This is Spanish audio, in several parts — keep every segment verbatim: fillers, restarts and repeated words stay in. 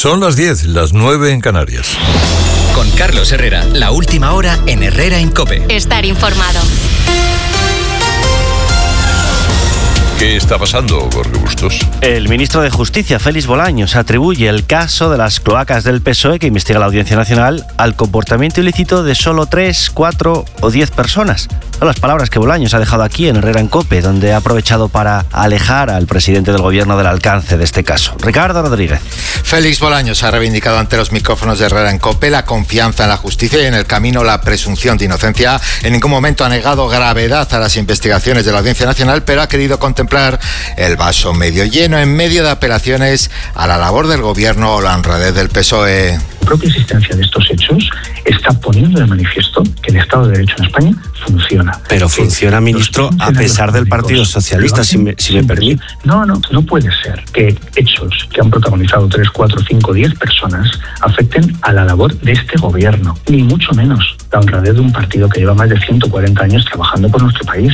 Son las diez, las nueve en Canarias. Con Carlos Herrera, la última hora en Herrera en COPE. Estar informado. ¿Qué está pasando, Jorge Bustos? El ministro de Justicia, Félix Bolaños, atribuye el caso de las cloacas del P S O E que investiga la Audiencia Nacional al comportamiento ilícito de solo tres, cuatro o diez personas. Son las palabras que Bolaños ha dejado aquí en Herrera en COPE, donde ha aprovechado para alejar al presidente del gobierno del alcance de este caso. Ricardo Rodríguez. Félix Bolaños ha reivindicado ante los micrófonos de Herrera en COPE la confianza en la justicia y en el camino la presunción de inocencia. En ningún momento ha negado gravedad a las investigaciones de la Audiencia Nacional, pero ha querido contemplar el vaso medio lleno en medio de apelaciones a la labor del gobierno o la honradez del P S O E. La propia existencia de estos hechos está poniendo de manifiesto que el Estado de Derecho en España funciona. Pero funciona, ministro, a pesar del Partido Socialista, si me, si me permite. No, no, no puede ser que hechos que han protagonizado tres, cuatro, cinco, diez personas afecten a la labor de este gobierno, ni mucho menos la honradez de un partido que lleva más de ciento cuarenta años trabajando por nuestro país.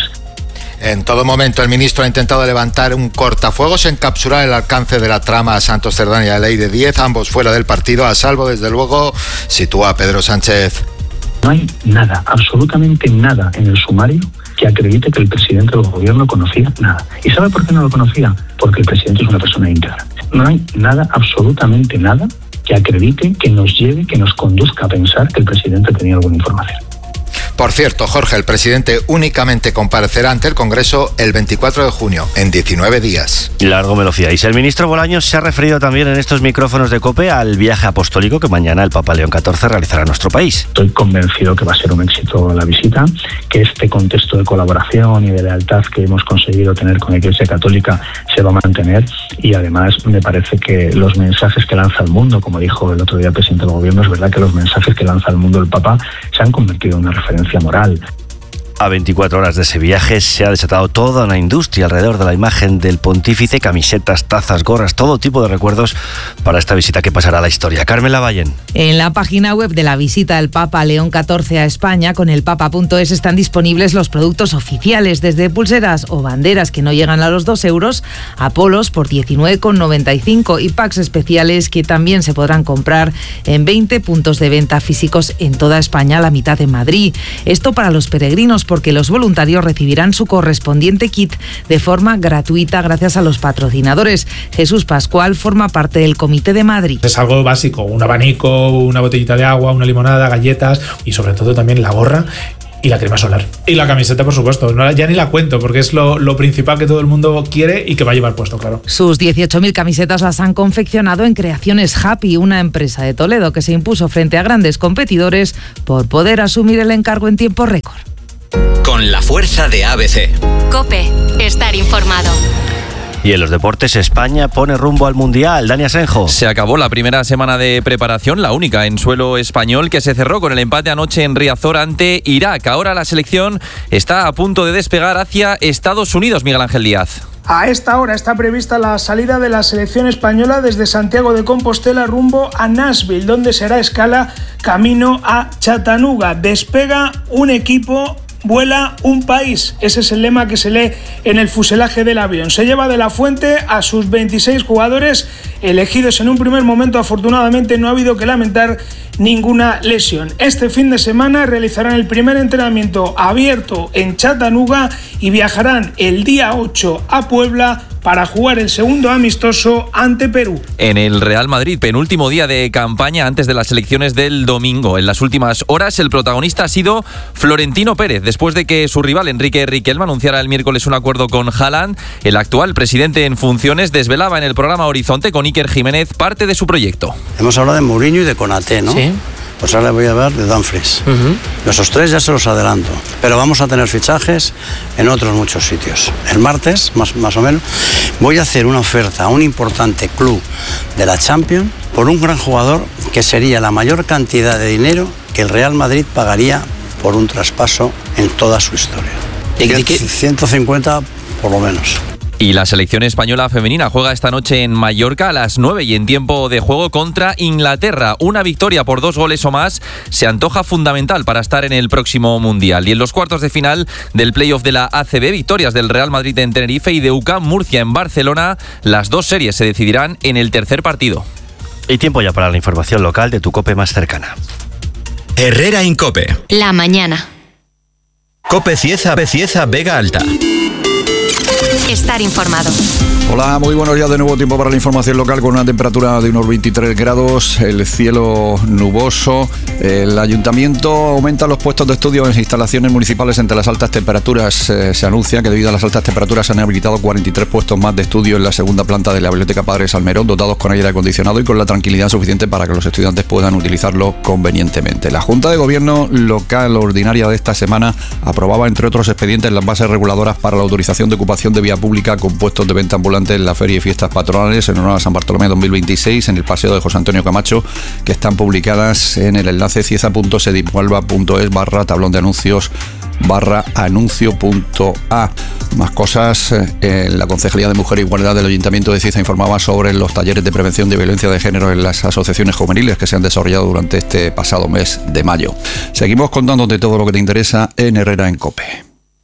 En todo momento el ministro ha intentado levantar un cortafuegos, encapsular el alcance de la trama a Santos Cerdán y a Ley de diez, ambos fuera del partido, a salvo, desde luego, sitúa a Pedro Sánchez. No hay nada, absolutamente nada en el sumario que acredite que el presidente del gobierno conocía nada. ¿Y sabe por qué no lo conocía? Porque el presidente es una persona íntegra. No hay nada, absolutamente nada, que acredite, que nos lleve, que nos conduzca a pensar que el presidente tenía alguna información. Por cierto, Jorge, el presidente únicamente comparecerá ante el Congreso el veinticuatro de junio, en diecinueve días. Largo me lo fiáis. El ministro Bolaños se ha referido también en estos micrófonos de COPE al viaje apostólico que mañana el Papa León catorce realizará a nuestro país. Estoy convencido que va a ser un éxito la visita, que este contexto de colaboración y de lealtad que hemos conseguido tener con la Iglesia Católica se va a mantener, y además me parece que los mensajes que lanza al mundo, como dijo el otro día el presidente del gobierno, es verdad que los mensajes que lanza al mundo el Papa se han convertido en una referencia moral. A veinticuatro horas de ese viaje se ha desatado toda una industria alrededor de la imagen del pontífice, camisetas, tazas, gorras, todo tipo de recuerdos para esta visita que pasará a la historia. Carmen Lavallén. En la página web de la visita del Papa León catorce a España, con el papa punto es, están disponibles los productos oficiales, desde pulseras o banderas que no llegan a los dos euros, a polos por diecinueve con noventa y cinco y packs especiales que también se podrán comprar en veinte puntos de venta físicos en toda España, la mitad en Madrid. Esto para los peregrinos, porque los voluntarios recibirán su correspondiente kit de forma gratuita gracias a los patrocinadores. Jesús Pascual forma parte del Comité de Madrid. Es algo básico, un abanico, una botellita de agua, una limonada, galletas y sobre todo también la gorra y la crema solar. Y la camiseta, por supuesto, no, ya ni la cuento porque es lo, lo principal que todo el mundo quiere y que va a llevar puesto, claro. Sus dieciocho mil camisetas las han confeccionado en Creaciones Happy, una empresa de Toledo que se impuso frente a grandes competidores por poder asumir el encargo en tiempo récord. Con la fuerza de A B C. COPE, estar informado. Y en los deportes, España pone rumbo al Mundial. Dani Asenjo. Se acabó la primera semana de preparación, la única en suelo español, que se cerró con el empate anoche en Riazor ante Irak. Ahora la selección está a punto de despegar hacia Estados Unidos, Miguel Ángel Díaz. A esta hora está prevista la salida de la selección española desde Santiago de Compostela rumbo a Nashville, donde será escala camino a Chattanooga. Despega un equipo, vuela un país. Ese es el lema que se lee en el fuselaje del avión. Se lleva de la fuente a sus veintiséis jugadores elegidos en un primer momento. Afortunadamente no ha habido que lamentar ninguna lesión. Este fin de semana realizarán el primer entrenamiento abierto en Chattanooga y viajarán el día ocho a Puebla para jugar el segundo amistoso ante Perú. En el Real Madrid, penúltimo día de campaña antes de las elecciones del domingo. En las últimas horas, el protagonista ha sido Florentino Pérez. Después de que su rival Enrique Riquelme anunciara el miércoles un acuerdo con Haaland, el actual presidente en funciones desvelaba en el programa Horizonte con Iker Jiménez parte de su proyecto. Hemos hablado de Mourinho y de Konaté, ¿no? Sí. Pues ahora voy a hablar de Dumfries. Uh-huh. Esos tres ya se los adelanto. Pero vamos a tener fichajes en otros muchos sitios. El martes, más, más o menos, voy a hacer una oferta a un importante club de la Champions por un gran jugador que sería la mayor cantidad de dinero que el Real Madrid pagaría por un traspaso en toda su historia. ¿Y qué? ciento cincuenta por lo menos. Y la selección española femenina juega esta noche en Mallorca a las nueve y en tiempo de juego contra Inglaterra. Una victoria por dos goles o más se antoja fundamental para estar en el próximo Mundial. Y en los cuartos de final del playoff de la A C B, victorias del Real Madrid en Tenerife y de U C A M Murcia en Barcelona. Las dos series se decidirán en el tercer partido. Y tiempo ya para la información local de tu COPE más cercana. Herrera Incope. La mañana. Cope Cieza, Cieza, Vega Alta. Estar informado. Hola, muy buenos días de nuevo. Tiempo para la información local con una temperatura de unos veintitrés grados, el cielo nuboso. El ayuntamiento aumenta los puestos de estudio en instalaciones municipales entre las altas temperaturas. Eh, se anuncia que debido a las altas temperaturas se han habilitado cuarenta y tres puestos más de estudio en la segunda planta de la Biblioteca Padre Salmerón, dotados con aire acondicionado y con la tranquilidad suficiente para que los estudiantes puedan utilizarlo convenientemente. La Junta de Gobierno local ordinaria de esta semana aprobaba, entre otros expedientes, las bases reguladoras para la autorización de ocupación de vía pública con puestos de venta ambulante en la Feria y Fiestas Patronales en honor a San Bartolomé dos mil veintiséis en el Paseo de José Antonio Camacho, que están publicadas en el enlace cieza.sediphuelva.es barra tablón de anuncios barra anuncio punto a. Más cosas. En la Concejalía de Mujer e Igualdad del Ayuntamiento de Cieza informaba sobre los talleres de prevención de violencia de género en las asociaciones juveniles que se han desarrollado durante este pasado mes de mayo. Seguimos contándote todo lo que te interesa en Herrera en Cope.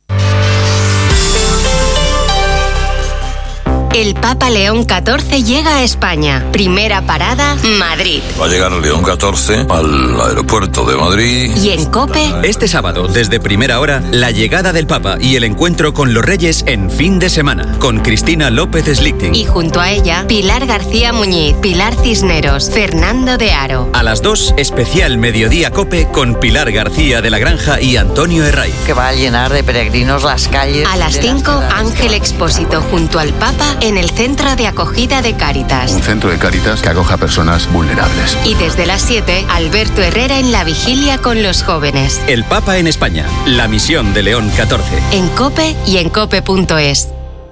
El Papa León catorce llega a España. Primera parada, Madrid. Va a llegar León catorce al aeropuerto de Madrid. Y en COPE... Este sábado, desde primera hora, la llegada del Papa y el encuentro con los Reyes en fin de semana, con Cristina López Slichting. Y junto a ella, Pilar García Muñiz, Pilar Cisneros, Fernando de Aro. A las dos, especial Mediodía COPE con Pilar García de la Granja y Antonio Herraiz. Que va a llenar de peregrinos las calles. A las cinco, Ángel Expósito junto al Papa en el Centro de Acogida de Cáritas. Un centro de Cáritas que acoja a personas vulnerables. Y desde las siete, Alberto Herrera en la vigilia con los jóvenes. El Papa en España, la misión de León catorce. En COPE y en cope punto es.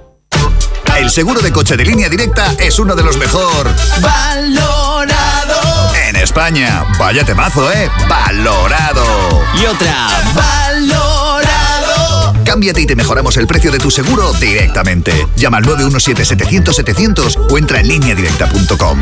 El seguro de coche de Línea Directa es uno de los mejor valorado en España. Vaya temazo, ¿eh? Valorado. Y otra. Valorado. Cámbiate y te mejoramos el precio de tu seguro directamente. Llama al nueve uno siete, setecientos, setecientos o entra en línea directa punto com.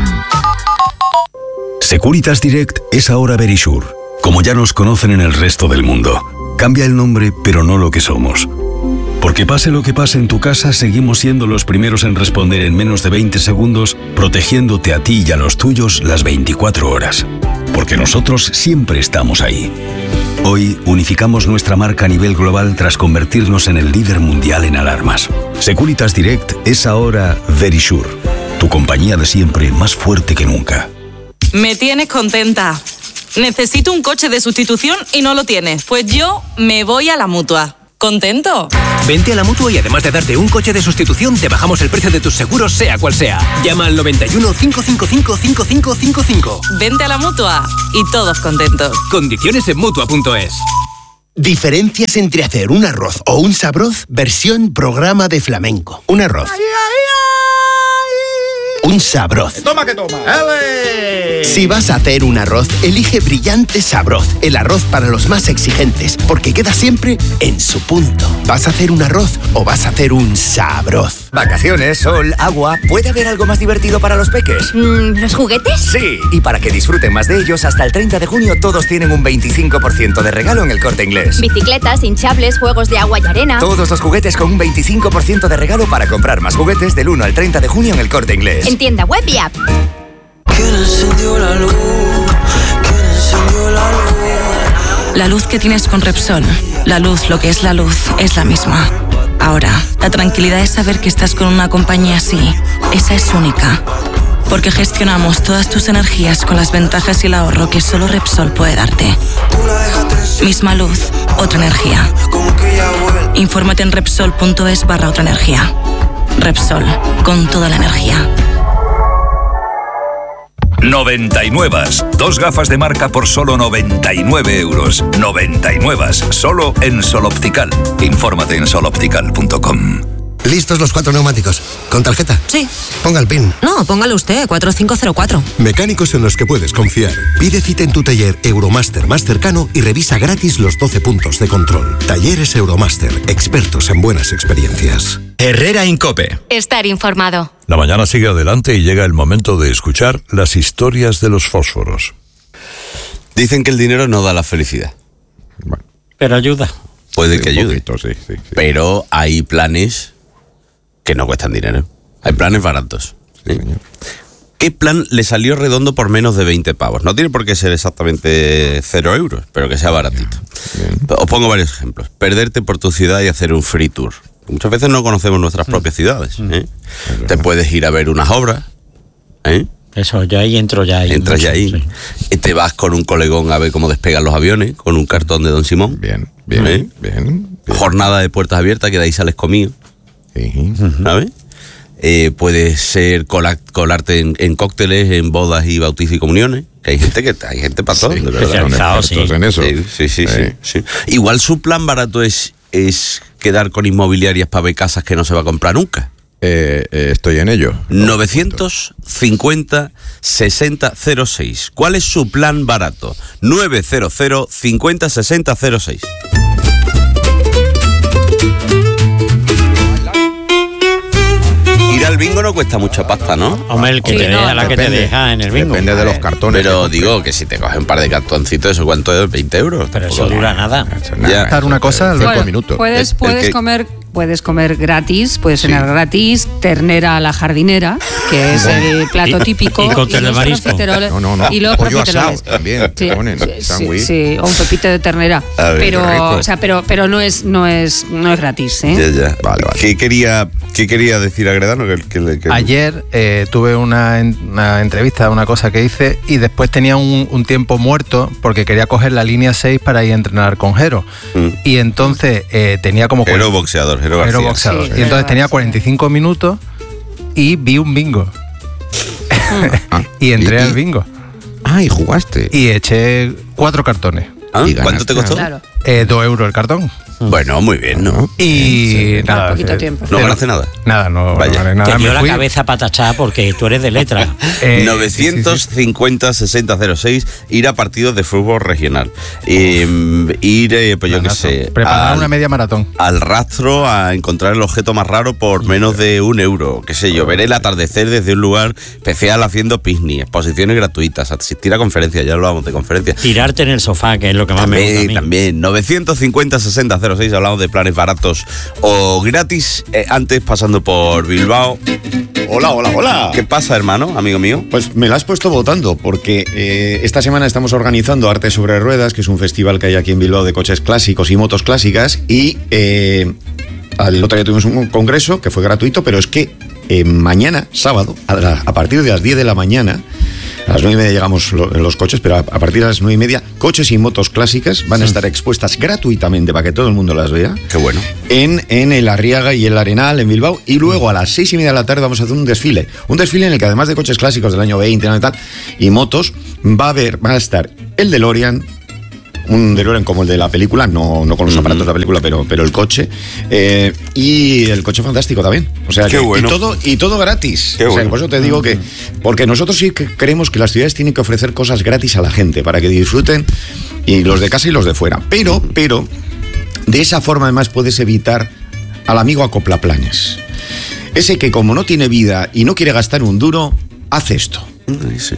Securitas Direct es ahora Verisure. Como ya nos conocen en el resto del mundo. Cambia el nombre, pero no lo que somos. Porque pase lo que pase en tu casa, seguimos siendo los primeros en responder en menos de veinte segundos, protegiéndote a ti y a los tuyos las veinticuatro horas. Porque nosotros siempre estamos ahí. Hoy unificamos nuestra marca a nivel global tras convertirnos en el líder mundial en alarmas. Securitas Direct es ahora Verisure, tu compañía de siempre más fuerte que nunca. Me tienes contenta. Necesito un coche de sustitución y no lo tienes. Pues yo me voy a la Mutua. ¿Contento? Vente a la Mutua y además de darte un coche de sustitución, te bajamos el precio de tus seguros, sea cual sea. Llama al noventa y uno, cinco cinco cinco, cinco cinco cinco cinco. Vente a la Mutua y todos contentos. Condiciones en Mutua punto es. Diferencias entre hacer un arroz o un sabroz, versión programa de flamenco. Un arroz. Ay, ay, ay. Un sabroz. Toma que toma. ¡Ele! Si vas a hacer un arroz, elige Brillante Sabroz, el arroz para los más exigentes, porque queda siempre en su punto. ¿Vas a hacer un arroz o vas a hacer un sabroz? Vacaciones, sol, agua. ¿Puede haber algo más divertido para los peques? Mm, ¿Los juguetes? Sí, y para que disfruten más de ellos, hasta el treinta de junio todos tienen un veinticinco por ciento de regalo en El Corte Inglés. Bicicletas, hinchables, juegos de agua y arena. Todos los juguetes con un veinticinco por ciento de regalo para comprar más juguetes del uno al treinta de junio en El Corte Inglés. En tienda web y app. ¿Quién encendió la luz? ¿Quién encendió la luz? La luz que tienes con Repsol, la luz, lo que es la luz, es la misma. Ahora, la tranquilidad es saber que estás con una compañía así. Esa es única. Porque gestionamos todas tus energías con las ventajas y el ahorro que solo Repsol puede darte. Misma luz, otra energía. Infórmate en Repsol punto es barra otra energía. Repsol, con toda la energía. noventa y nueve. Dos gafas de marca por solo noventa y nueve euros. noventa y nueve. Solo en Sol Optical. Infórmate en sol optical punto com. ¿Listos los cuatro neumáticos? ¿Con tarjeta? Sí. Ponga el PIN. No, póngalo usted, cuatro cinco cero cuatro. Mecánicos en los que puedes confiar. Pide cita en tu taller Euromaster más cercano y revisa gratis los doce puntos de control. Talleres Euromaster, expertos en buenas experiencias. Herrera Incope. Estar informado. La mañana sigue adelante y llega el momento de escuchar las historias de los fósforos. Dicen que el dinero no da la felicidad. Bueno, pero ayuda. Puede sí, que ayude. Poquito, sí, sí, sí. Pero hay planes que no cuestan dinero. Hay planes baratos. Sí, señor. ¿Qué plan le salió redondo por menos de veinte pavos? No tiene por qué ser exactamente cero euros, pero que sea baratito. Bien. Os pongo varios ejemplos. Perderte por tu ciudad y hacer un free tour. Muchas veces no conocemos nuestras mm. propias ciudades. ¿eh? Mm. Te puedes ir a ver unas obras. ¿eh? Eso, yo ahí entro ya ahí. Entras ya ahí. Sí. Te vas con un colegón a ver cómo despegan los aviones, con un cartón de Don Simón. Bien, bien, ¿eh? bien, bien. Jornada de puertas abiertas, que de ahí sales comido. Sí. ¿Sabes? Eh, puede ser cola, colarte en, en cócteles, en bodas y bautizos y comuniones. Que hay gente que hay gente para todo, sí, de verdad. Sí. En eso. Sí, sí, sí, sí, sí. Igual su plan barato es, es quedar con inmobiliarias para ver casas que no se va a comprar nunca. Eh, eh, estoy en ello. novecientos cincuenta sesenta cero seis. ¿Cuál es su plan barato? novecientos cincuenta sesenta cero seis. Ir al bingo no cuesta mucha pasta, ¿no? Hombre, el que sí, te no, deja, la que te deja en el bingo. Depende de los cartones. Pero digo que si te coges un par de cartoncitos, ¿eso cuánto es? ¿veinte euros? Pero eso dura nada. Ya. Dar una cosa, cinco bueno, minutos. Puedes, El- el puedes que- comer, puedes comer gratis, puedes Sí. cenar gratis, ternera a la jardinera, que es el plato Y- típico. y cóctel de los marisco. profiteroles- No, no, no. Y los Pollo profiteroles. asado también. Sí, te ponen sí, sándwich. sí, o un pepito de ternera. A ver, qué rico. pero, o sea, pero, pero no es, no es, no es gratis, ¿eh? Ya, ya. Vale, vale. ¿Qué quería, qué quería decir Agredano? Que, que, que- Ayer eh, tuve una, en- una entrevista, una cosa que hice, y después tenía un, un tiempo muerto porque quería coger la línea seis para ir a entrenar con Jero. Mm. Y entonces eh, tenía como... Jero cuarenta boxeador, Jero Jero García. boxeador. Sí, y entonces Jero tenía García. cuarenta y cinco minutos y vi un bingo. Ah, y entré y- al bingo. Ah, y jugaste. Y eché cuatro cartones. ¿Ah? Y ¿Cuánto te costó? Claro. Eh, dos euros el cartón. Bueno, muy bien, ¿no? Y nada. poquito eh, tiempo. No pero- ganaste nada. Nada, no, Vaya. no gané nada. Te dio Me la fui- cabeza para tachar porque tú eres de letra. eh, novecientos cincuenta sesenta cero seis, ir a partidos de fútbol regional. Eh, ir, eh, pues yo qué Planazo. sé, Preparar al, una media maratón. al rastro a encontrar el objeto más raro por menos de un euro. Qué sé yo, ver el atardecer desde un lugar especial haciendo picnic, exposiciones gratuitas, asistir a conferencias, ya hablábamos de conferencias. Tirarte en el sofá, que es lo que más me gusta a También, mí. también, novecientos cincuenta sesenta cero seis, hablamos de planes baratos o gratis, eh, antes pasando por Bilbao. Hola, hola, hola. ¿Qué pasa, hermano, amigo mío? Pues me la has puesto votando, porque eh, esta semana estamos organizando Arte sobre Ruedas, que es un festival que hay aquí en Bilbao de coches clásicos y motos clásicas, y eh, al otro día tuvimos un congreso que fue gratuito, pero es que eh, mañana, sábado, a, la- a partir de las diez de la mañana, a las nueve y media llegamos lo- en los coches, pero a, a partir de las nueve y media, coches y motos clásicas van a estar expuestas gratuitamente para que todo el mundo las vea. Qué bueno. En, en el Arriaga y el Arenal, en Bilbao, y luego a las seis y media de la tarde vamos a hacer un desfile. Un desfile en el que además de coches clásicos del año veinte y tal, y motos, va a haber, va a estar el DeLorean, un DeLorean como el de la película, no, no con los aparatos de la película, pero, pero el coche, eh, y el coche fantástico también. O sea, Qué que- bueno. y todo y todo gratis. Qué O sea, bueno. por eso te digo que, porque nosotros sí que creemos que las ciudades tienen que ofrecer cosas gratis a la gente para que disfruten, y los de casa y los de fuera. Pero, pero, de esa forma además puedes evitar al amigo acoplaplanes. Ese que como no tiene vida y no quiere gastar un duro, hace esto. Sí, sí.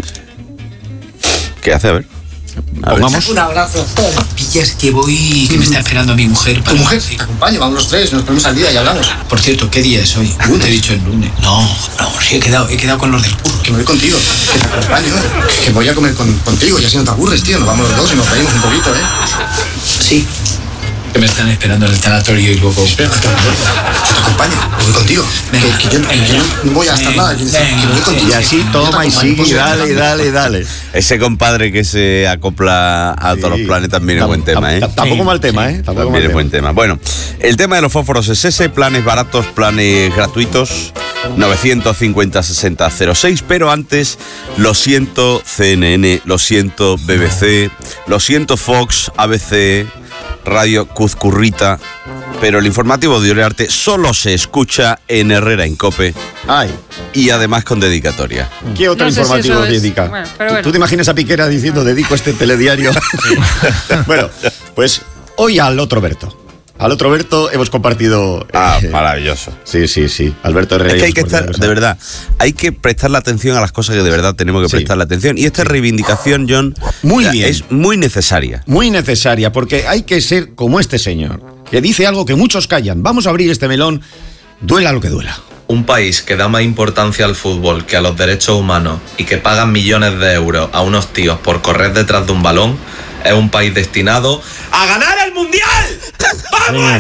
¿Qué hace? A ver. A ver. Pongamos. Un abrazo. Pillas que voy, que me está esperando mi mujer. Para... ¿Tu mujer? Te acompaña, vamos los tres, nos ponemos al día y hablamos. Por cierto, ¿qué día es hoy? Uh, te he dicho el lunes. No, no, sí he quedado, he quedado con los del curro. Que me voy contigo, que te acompaño, que voy a comer con, contigo y así no te aburres, tío. Nos vamos los dos y nos reímos un poquito, ¿eh? Sí. Que me están esperando en el tanatorio y luego... Espera, que te, que te acompañe, que voy contigo. Venga, que, que yo, venga, que yo no voy a gastar venga, nada, que, venga, que voy contigo. Y así toma y sigue, y dale, y dale, y dale. dale. Ese compadre que se acopla a todos los planes también es buen tema, ¿eh? Tampoco mal tema, ¿eh? Tampoco mal También es tema. buen tema. Bueno, el tema de los fósforos es ese, planes baratos, planes gratuitos, novecientos cincuenta sesenta cero seis, pero antes, lo siento C N N, lo siento B B C, lo siento Fox, A B C, Radio Cuzcurrita, pero el informativo de Uriarte solo se escucha en Herrera en Cope. Ay. Y además con dedicatoria. ¿Qué otro No sé si informativo eso es- dedica? bueno, pero ¿Tú- bueno. ¿Tú te imaginas a Piquera diciendo dedico este telediario? Bueno, pues hoy al otro Berto. Al otro Berto hemos compartido... Ah, eh, maravilloso. Sí, sí, sí. Alberto Herrera. Es que hay hemos que estar, compartido de verdad, hay que prestarle atención a las cosas que de verdad tenemos que Sí. prestarle atención. Y esta reivindicación, John, Muy eh, bien. es muy necesaria. Muy necesaria, porque hay que ser como este señor, que dice algo que muchos callan. Vamos a abrir este melón, duela lo que duela. Un país que da más importancia al fútbol que a los derechos humanos y que pagan millones de euros a unos tíos por correr detrás de un balón es un país destinado a ganar el Mundial. ¡Vamos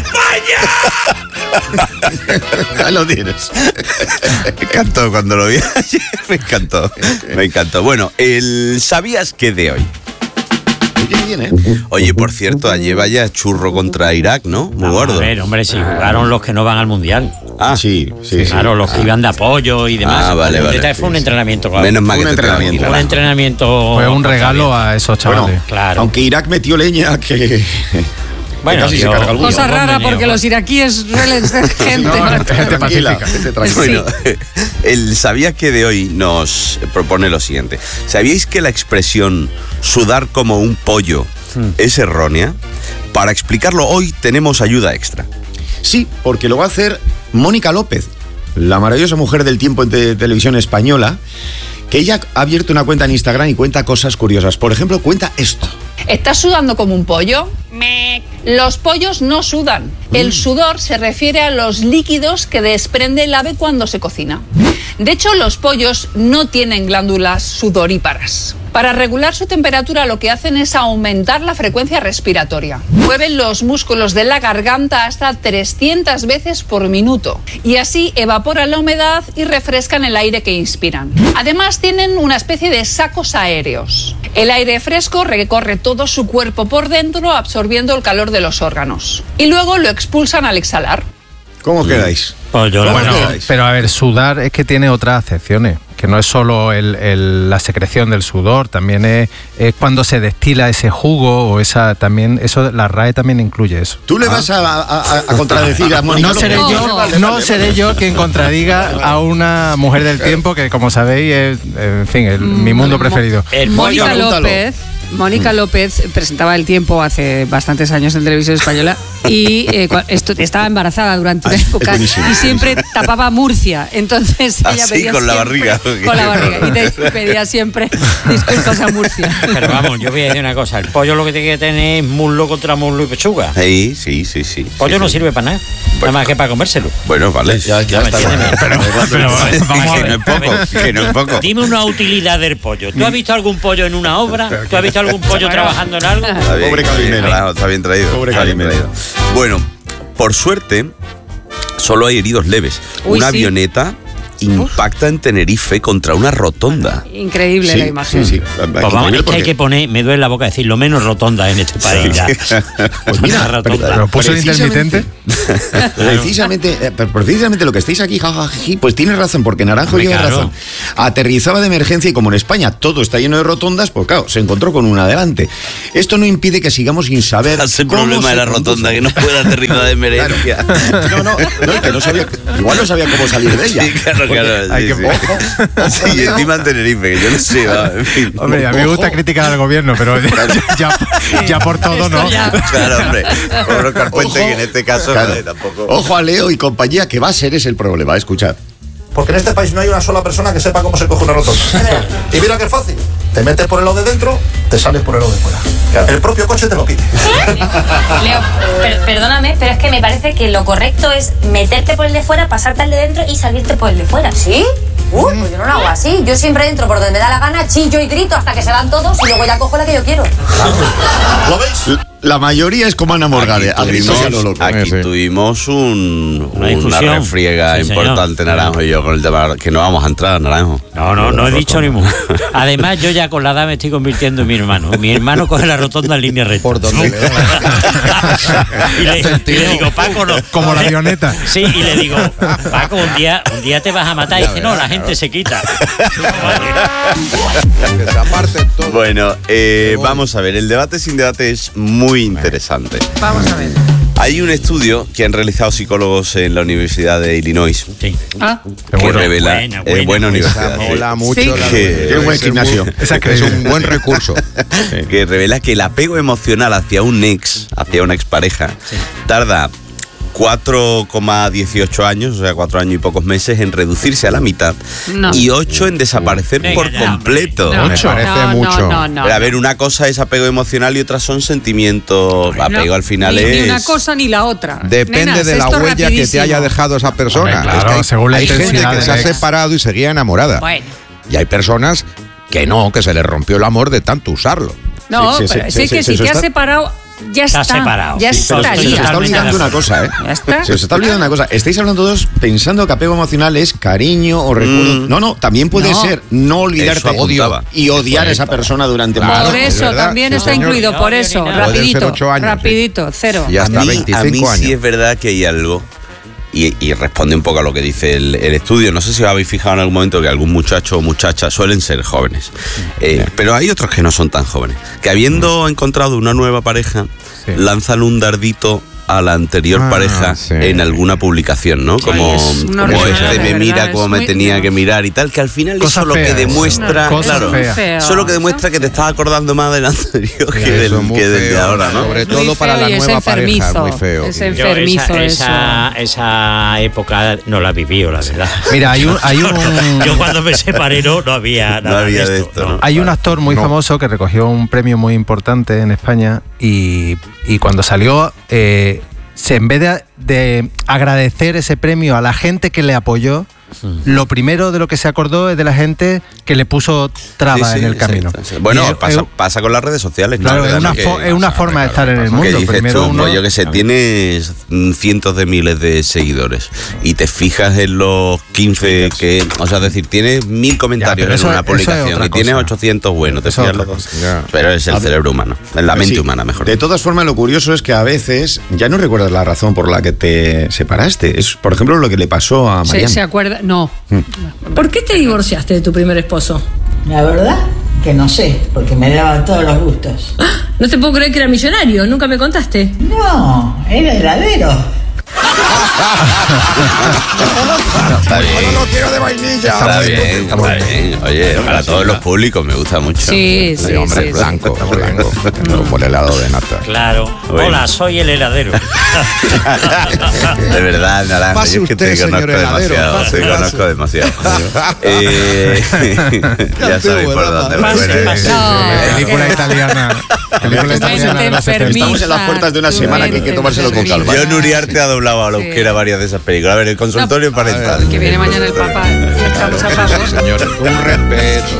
España! Ahí lo tienes. Me encantó cuando lo vi ayer. Me encantó. Me encantó. Bueno, el ¿sabías qué de hoy? Viene. Oye, por cierto, ayer vaya churro contra Irak, ¿no? Muy Vamos gordo. A ver, hombre, si jugaron los que no van al Mundial. Ah, sí, sí. Claro, sí. los que ah. iban de apoyo y demás. Ah, vale, vale. Fue un entrenamiento. Claro. Menos mal un que te entrenamiento. Un entrenamiento. Fue un regalo a esos chavales. Bueno, claro. Aunque Irak metió leña que... Bueno, casi yo, se carga el Cosa rara porque los iraquíes suelen ser gente. No, gente tranquila, gente tranquila. Bueno, el ¿sabías que de hoy nos propone lo siguiente? ¿Sabíais que la expresión sudar como un pollo hmm. es errónea? Para explicarlo hoy tenemos ayuda extra. Sí, porque lo va a hacer Mónica López, la maravillosa mujer del tiempo en te- televisión española, que ella ha abierto una cuenta en Instagram y cuenta cosas curiosas. Por ejemplo, cuenta esto. ¿Estás sudando como un pollo? Me. Los pollos no sudan. El sudor se refiere a los líquidos que desprende el ave cuando se cocina. De hecho, los pollos no tienen glándulas sudoríparas. Para regular su temperatura lo que hacen es aumentar la frecuencia respiratoria. Mueven los músculos de la garganta hasta trescientas veces por minuto y así evaporan la humedad y refrescan el aire que inspiran. Además tienen una especie de sacos aéreos. El aire fresco recorre todo su cuerpo por dentro absorbiendo el calor de los órganos y luego lo expulsan al exhalar. ¿Cómo quedáis? Pues yo Bueno, pero a ver, sudar es que tiene otras acepciones, que no es solo el, el, la secreción del sudor, también es, es cuando se destila ese jugo o esa también, eso la R A E también incluye eso. ¿Tú le vas a, a, a contradecir a Mónica No seré López? yo, Vale, no vale, seré vale. yo quien contradiga a una mujer del tiempo que, como sabéis, es, en fin, el, mi mundo preferido. Mónica López, Mónica López presentaba El Tiempo hace bastantes años en Televisión Española y eh, cua- esto, estaba embarazada durante una Ay, época es buenísimo. y siempre tapaba Murcia. Entonces ella Así, pedía con la siempre- barriga, ¿o qué? Con la barriga. Y te pedía siempre disculpas a Murcia. Pero vamos, yo voy a decir una cosa. El pollo lo que tiene que tener es muslo contra muslo y pechuga. Sí, sí, sí, sí. El pollo sí, no sí. sirve para nada. Nada más que para comérselo. Bueno, vale. Ya, ya está. Entiéndeme. Pero, Pero, vamos a Que ver, no es poco, que no es poco. Dime una utilidad del pollo. ¿Tú has visto algún pollo en una obra? ¿Tú has visto algún pollo trabajando en algo? Está bien, Pobre está bien, Calimero. claro, está bien traído. Pobre está bien Calimero. traído. Bueno, por suerte, solo hay heridos leves. Uy, Una sí. avioneta impacta en Tenerife contra una rotonda. Increíble la imagen. Sí, sí. Pues vamos, es que hay que poner, me duele la boca decir, lo menos rotonda en este país. Ya. Pues mira, Una rotonda. ¿Pero puso el precisamente- intermitente? Precisamente, eh, pero precisamente lo que estáis aquí, jajaji, pues tienes razón, porque Naranjo Hombre, lleva claro. razón. Aterrizaba de emergencia y como en España todo está lleno de rotondas, pues claro, se encontró con una delante. Esto no impide que sigamos sin saber. Ese es el cómo problema se de la conduce. rotonda, que no puede aterrizar de emergencia. No, no, no, que no sabía, igual no sabía cómo salir de ella. Sí, claro, Porque claro. hay sí, que- sí. ojo, ojo, Sí, y encima en Tenerife, que yo no sé, va, en fin. Hombre, a mí me gusta criticar al gobierno, pero ya, ya por todo no. Claro, hombre. Pobre Carpuente, Ojo. que en este caso Claro. eh, tampoco. Ojo a Leo y compañía, que va a ser ese el problema, escuchad. Porque en este país no hay una sola persona que sepa cómo se coge una rotonda. Y mira qué fácil. Te metes por el lado de dentro, te sales por el lado de fuera. El propio coche te lo pide. Leo, per- perdóname, pero es que me parece que lo correcto es meterte por el de fuera, pasarte al de dentro y salirte por el de fuera. ¿Sí? Uy, pues yo no lo hago así. Yo siempre entro por donde me da la gana, chillo y grito hasta que se van todos y luego ya cojo la que yo quiero. ¿Lo veis? La mayoría es como Ana Morgade, Aquí a gritos y a lo tuvimos, loco. aquí Sí. tuvimos un, Una una discusión. refriega Sí, señor. importante, Naranjo y yo, con el tema que no vamos a entrar, Naranjo. No, no, no he dicho ni mu. Además, yo ya con la edad me estoy convirtiendo en mi hermano. Mi hermano coge la rotonda en línea recta. Por donde le y, le, y le digo, Paco, no. Como la avioneta. Sí, y le digo, Paco, un día, un día te vas a matar. Y dice, no, la gente se quita. Que se aparte todo. Bueno, eh, vamos a ver, el debate sin debate es muy interesante. Vamos a ver. Hay un estudio que han realizado psicólogos en la Universidad de Illinois Sí. Ah, que Bueno, revela buena, eh, buena, buena universidad, Esa sí. mola mucho. Sí. la Que- de- Tiene un buen ese gimnasio. muy- Esa Es un buen recurso. que revela que el apego emocional hacia un ex, hacia una expareja, tarda cuatro coma dieciocho años, o sea, cuatro años y pocos meses en reducirse a la mitad No. y ocho en desaparecer Venga, por ya, completo. No, Me parece no, no, mucho. no, no. Pero a ver, una cosa es apego emocional y otra son sentimientos. Apego No, al final ni, es... ni una cosa ni la otra. Depende Nenas, de la esto huella que te rapidísimo. haya dejado esa persona. Hombre, claro, Es que hay según la hay gente intensidad que del se ha ex. separado y seguía enamorada. Bueno. Y hay personas que no, que se les rompió el amor de tanto usarlo. No, Sí, sí, pero sí, sí, sí, que sí, si eso te has está- separado, ya Está está. separado. Ya Sí, Pero Estoy se os estaría. está totalmente olvidando de una cosa, ¿eh? Ya está. Se os está olvidando una cosa. Estáis hablando todos pensando que apego emocional es cariño o recuerdo. Mm. No, no, también puede No. ser no olvidarte Eso apuntaba. y odiar a esa persona durante Claro, mucho Por tiempo. es eso, verdad, también sí, está señor. incluido, por No, eso, ni nada. Pueden ser rapidito, ocho años, rapidito, cero. Y hasta a mí, veinticinco a mí años. sí es verdad que hay algo, y, y responde un poco a lo que dice el, el estudio. No sé si os habéis fijado en algún momento que algún muchacho o muchacha suelen ser jóvenes, eh, pero hay otros que no son tan jóvenes, que habiendo encontrado una nueva pareja, Sí. lanzan un dardito a la anterior Ah, pareja sí. en alguna publicación, ¿no? Como, es una como horribilidad, este me de mira verdad, como es me muy- tenía no. que mirar y tal, que al final Cosa eso lo que fea, demuestra, cosa claro, fea. Feo. eso lo que demuestra que te estás acordando más del anterior que Eso del, es muy que del de feo, ahora, ¿no? Sobre Es muy todo para feo la y es nueva pareja, enfermizo. muy feo. Es Yo enfermizo esa, eso. esa, esa época no la viví, la verdad. Mira, hay un, hay un, Yo cuando me separé no, no había No nada había de de esto. esto, ¿no? hay un actor muy No. famoso que recogió un premio muy importante en España y, y cuando salió, eh, se, en vez de, de agradecer ese premio a la gente que le apoyó, lo primero de lo que se acordó es de la gente que le puso trabas Sí, sí, en el exacto, camino. exacto. Bueno, Y es- pasa, es- pasa con las redes sociales, ¿no? claro, Que es dan una, que- fo- es una forma de estar en el que mundo. dices Primero tú, uno, pues yo que sé, tienes mm, cientos de miles de seguidores y te fijas en los quince que, o sea, es decir, tienes mil comentarios pero en eso- una eso es publicación otra y tienes cosa. ochocientos buenos, te Eso es fijas otra los dos. Ya. Pero es el A ver, cerebro humano, es la mente Sí. humana, mejor. De todas formas, lo curioso es que a veces ya no recuerdas la razón por la que te separaste. Es, por ejemplo, lo que le pasó a ¿Se, Mariano. se acuerda? No. ¿Por qué te divorciaste de tu primer esposo? La verdad que no sé, porque me daba todos los gustos. No te puedo creer que era millonario, nunca me contaste. No, era heladero. Está bien. Yo no lo quiero de vainilla. Está bien, está bien. Oye, para todos los públicos me gusta mucho. Sí, sí, Sí, hombre, sí, sí. blanco, blanco. Como el helado de nata. Claro. Bueno. Hola, soy el heladero. De verdad, Naranja, Pase yo es que te usted, conozco señor heladero, demasiado, pase, te pase. conozco demasiado. Eh, ya sabéis por dónde va. Pase, Bueno, pase. No. película italiana. Película italiana de los setenta. Estamos en las puertas de una semana que hay que tomárselo con calma. Yo, Nuriarte, ha doblado a la euskera varias de esas películas. A ver, el consultorio No, parental. Que viene mañana el papá. Estamos a favor. Señores, un respeto.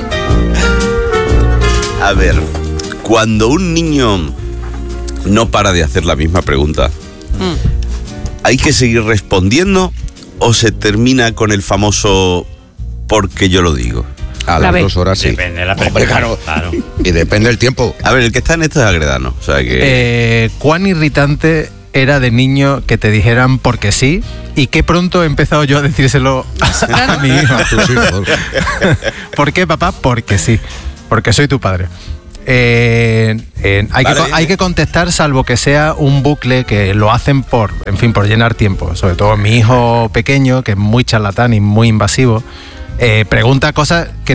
A ver, cuando un niño no para de hacer la misma pregunta, ¿hay que seguir respondiendo o se termina con el famoso porque yo lo digo? A La las B. dos horas sí. Depende de la Hombre, pregunta, claro. claro. Y depende del tiempo. A ver, el que está en esto es Agredano. O sea que. Eh, ¿Cuán irritante era de niño que te dijeran porque sí? Y qué pronto he empezado yo a decírselo a, a mi hijo. A tus hijos. ¿Por qué, papá? Porque sí. Porque soy tu padre. Eh, eh, hay, Vale, que, co- hay que contestar salvo que sea un bucle que lo hacen por, en fin, por llenar tiempo. Sobre todo mi hijo pequeño, que es muy charlatán y muy invasivo, eh, pregunta cosas que